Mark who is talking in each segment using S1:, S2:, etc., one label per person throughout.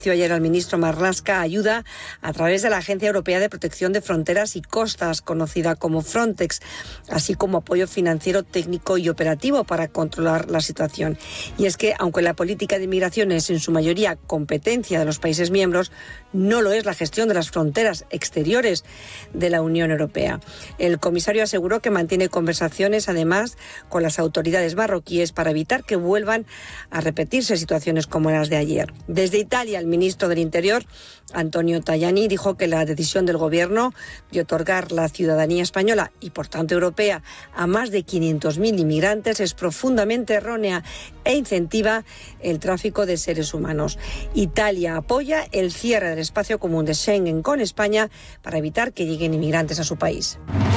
S1: Ayer al ministro Marlaska ayuda a través de la Agencia Europea de Protección de Fronteras y Costas, conocida como Frontex, así como apoyo financiero, técnico y operativo para controlar la situación. Y es que, aunque la política de inmigración es en su mayoría competencia de los países miembros, no lo es la gestión de las fronteras exteriores de la Unión Europea. El comisario aseguró que mantiene conversaciones, además, con las autoridades marroquíes para evitar que vuelvan a repetirse situaciones como las de ayer. Desde Italia, el ministro del Interior, Antonio Tajani, dijo que la decisión del Gobierno de otorgar la ciudadanía española y, por tanto, europea a más de 500.000 inmigrantes es profundamente errónea e incentiva el tráfico de seres humanos. Italia apoya el cierre del espacio común de Schengen con España para evitar que lleguen inmigrantes a su país.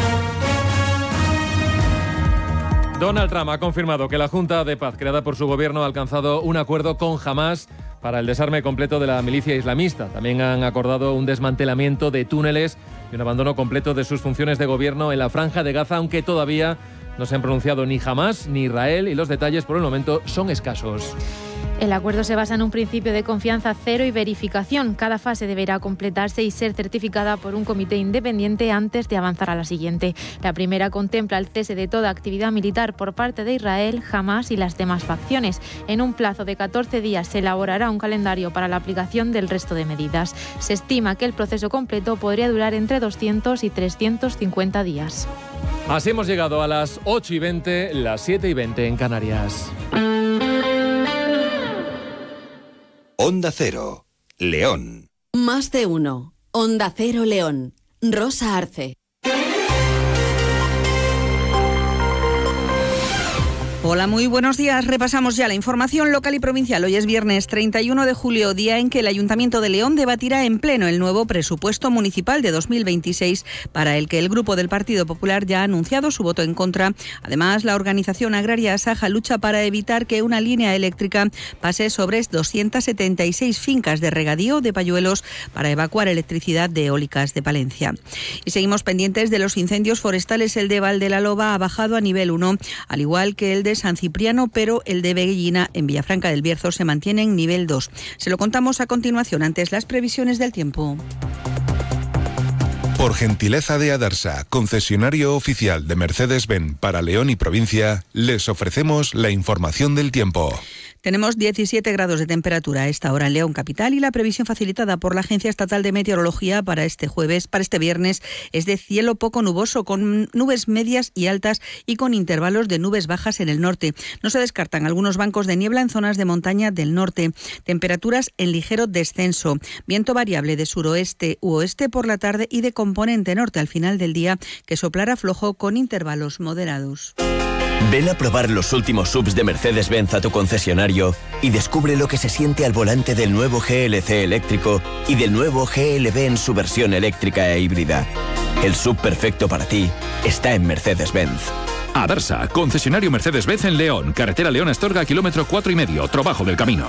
S2: Donald Trump ha confirmado que la Junta de Paz creada por su gobierno ha alcanzado un acuerdo con Hamás para el desarme completo de la milicia islamista. También han acordado un desmantelamiento de túneles y un abandono completo de sus funciones de gobierno en la Franja de Gaza, aunque todavía no se han pronunciado ni Hamás ni Israel y los detalles por el momento son escasos.
S3: El acuerdo se basa en un principio de confianza cero y verificación. Cada fase deberá completarse y ser certificada por un comité independiente antes de avanzar a la siguiente. La primera contempla el cese de toda actividad militar por parte de Israel, Hamás y las demás facciones. En un plazo de 14 días se elaborará un calendario para la aplicación del resto de medidas. Se estima que el proceso completo podría durar entre 200 y 350 días.
S2: Así hemos llegado a las 8:20, las 7:20 en Canarias.
S4: Onda Cero, León.
S5: Más de uno. Onda Cero León. Rosa Arce.
S6: Hola, muy buenos días. Repasamos ya la información local y provincial. Hoy es viernes 31 de julio, día en que el Ayuntamiento de León debatirá en pleno el nuevo presupuesto municipal de 2026, para el que el Grupo del Partido Popular ya ha anunciado su voto en contra. Además, la organización agraria Asaja lucha para evitar que una línea eléctrica pase sobre 276 fincas de regadío de Payuelos para evacuar electricidad de eólicas de Palencia. Y seguimos pendientes de los incendios forestales. El de Valdelaloba ha bajado a nivel 1, al igual que el de San Cipriano, pero el de Beguellina en Villafranca del Bierzo se mantiene en nivel 2. Se lo contamos a continuación, antes las previsiones del tiempo.
S4: Por gentileza de Adarsa, concesionario oficial de Mercedes-Benz para León y provincia, les ofrecemos la información del tiempo.
S6: Tenemos 17 grados de temperatura a esta hora en León capital y la previsión facilitada por la Agencia Estatal de Meteorología para este viernes, es de cielo poco nuboso, con nubes medias y altas y con intervalos de nubes bajas en el norte. No se descartan algunos bancos de niebla en zonas de montaña del norte. Temperaturas en ligero descenso. Viento variable de suroeste u oeste por la tarde y de componente norte al final del día, que soplará flojo con intervalos moderados.
S7: Ven a probar los últimos SUVs de Mercedes-Benz a tu concesionario y descubre lo que se siente al volante del nuevo GLC eléctrico y del nuevo GLB en su versión eléctrica e híbrida. El SUV perfecto para ti está en Mercedes-Benz.
S8: Adarsa, concesionario Mercedes-Benz en León, carretera León-Astorga, kilómetro 4,5, Trabajo del Camino.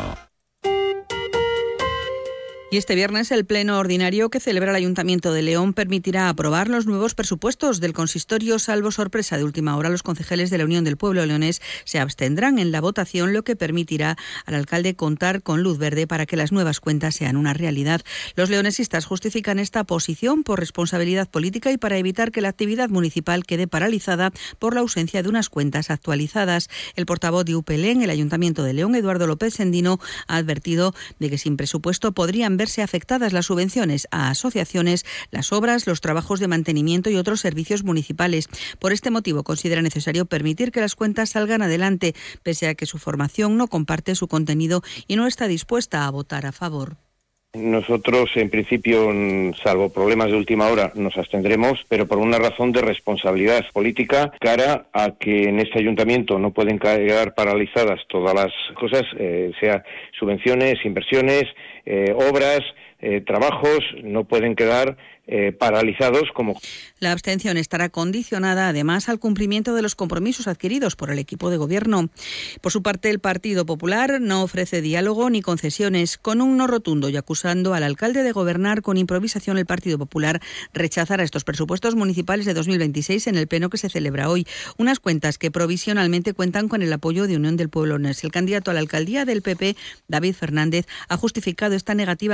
S6: Y este viernes el pleno ordinario que celebra el Ayuntamiento de León permitirá aprobar los nuevos presupuestos del consistorio. Salvo sorpresa de última hora, los concejales de la Unión del Pueblo leonés se abstendrán en la votación, lo que permitirá al alcalde contar con luz verde para que las nuevas cuentas sean una realidad. Los leonesistas justifican esta posición por responsabilidad política y para evitar que la actividad municipal quede paralizada por la ausencia de unas cuentas actualizadas. El portavoz de UPL en el Ayuntamiento de León, Eduardo López Sendino, ha advertido de que sin presupuesto podrían verse afectadas las subvenciones a asociaciones, las obras, los trabajos de mantenimiento y otros servicios municipales. Por este motivo considera necesario permitir que las cuentas salgan adelante, pese a que su formación no comparte su contenido y no está dispuesta a votar a favor.
S9: Nosotros, en principio, salvo problemas de última hora, nos abstendremos, pero por una razón de responsabilidad política, cara a que en este ayuntamiento no pueden quedar paralizadas todas las cosas, sea subvenciones, inversiones, obras, trabajos no pueden quedar paralizados como...
S6: La abstención estará condicionada además al cumplimiento de los compromisos adquiridos por el equipo de gobierno. Por su parte, el Partido Popular no ofrece diálogo ni concesiones, con un no rotundo y acusando al alcalde de gobernar con improvisación. El Partido Popular rechazará estos presupuestos municipales de 2026 en el pleno que se celebra hoy. Unas cuentas que provisionalmente cuentan con el apoyo de Unión del Pueblo Leonés. El candidato a la alcaldía del PP, David Fernández, ha justificado esta negativa